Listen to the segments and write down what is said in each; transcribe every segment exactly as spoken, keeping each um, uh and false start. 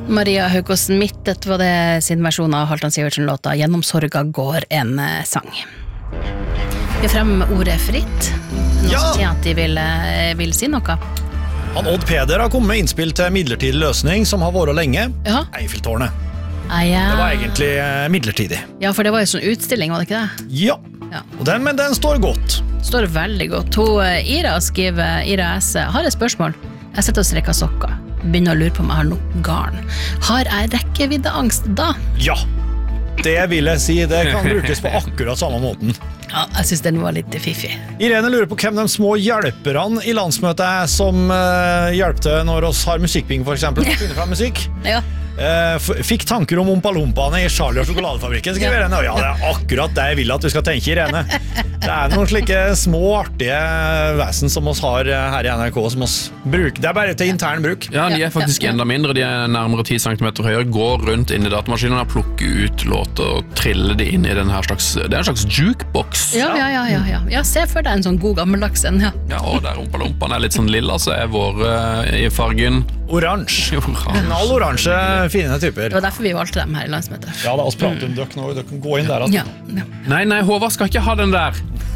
Maria Haukås-Midt, dette var det sin versjon av Halvdan Sivertsen-låta Gjennom sorga går en eh, sang. Vi frem ordet fritt. Noen Ja! som sier at de vil, eh, vil si noe. Han Odd Peder har kommet med innspill til midlertidig løsning som har vært lenge. Ja. Eiffeltårnet. Ah, ja. Det var egentlig eh, midlertidig. Ja, for det var jo sånn utstilling, var det ikke det? Ja, Ja. og den, men den står godt. Står veldig godt. Hun, eh, Ira skriver, Ira S. Har et spørsmål. Jeg sitter og strekker sokker. Begynner å lure på om jeg har noe garn. Har jeg rekkeviddeangst da? Ja, det vil jeg si. Det kan brukes på akkurat samme måten. Ja, jeg synes den var litt fiffig. Irene lurer på hvem de små hjelperne i landsmøtet er som uh, hjelpte når oss har musikkbing, for eksempel, for å finne fram musikk. Ja. Uh, f- fikk tanker om Ompa-Lompaene i Charlie og sjokoladefabrikken, skriver Irene. Ja, det er akkurat det jeg vil at du skal tenke, Irene. Det er noen slike små, artige vesen som oss har her i N R K, som oss bruker. Det er bare til intern bruk. Ja, de er faktisk Ja, ja. enda mindre. De er nærmere ti centimeter høyere, går rundt inn i datamaskinen og plukker ut låter og triller de inn i den her slags, det er en slags jukebox. Ja, ja, ja, ja, ja. Ja, se for deg en sånn god gammeldags en, ja. Ja, og der Ompa-Lompaen er litt sånn lilla, så er vår uh, i fargen. Oransje. Oransje. Knall oransje, fine typer. Det var derfor vi valgte dem her i landsmøtet. Ja, da oss prater om dere nå, dere kan gå inn der. Altså. Ja, ja. Nei, nei, Håvard skal ikke ha den der.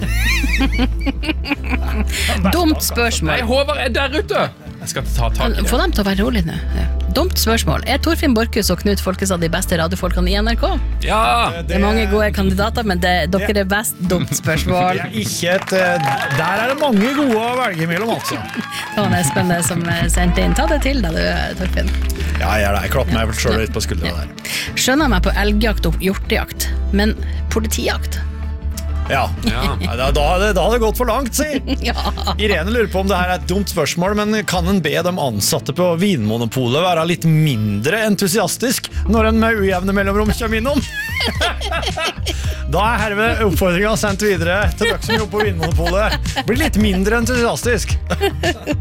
Dumt Nei, spørsmål. Håvard er der ute. Jeg skal ta tak i Få det. dem til å være rolig nå. Ja. Dumt spørsmål. Er Torfinn Borchhus og Knut Folkestad de beste radiofolkene i N R K? Ja, Det er mange gode kandidater, men det, dere er best. Dumt spørsmål. Det er ikke et, eh, der er det mange gode å velge mellom, altså. Det var Espen det som eh, sendte inn. Ta det til deg, du, Torfinn. Ja, jeg er det. Jeg klapper meg selv litt på skuldra der. Skjønner meg på elgjakt og hjortejakt, men politijakt? Ja, ja. Nei, da, da, hadde- da hadde det gått for langt, si. Ja. Irene lurer på om det her er et dumt spørsmål, men kan en be de ansatte på Vinmonopolet være litt mindre entusiastisk når en med ujevne mellomrom kommer innom? Da er herved oppfordringen sendt videre til dere som jobber på Vinmonopolet. Bli litt mindre entusiastisk.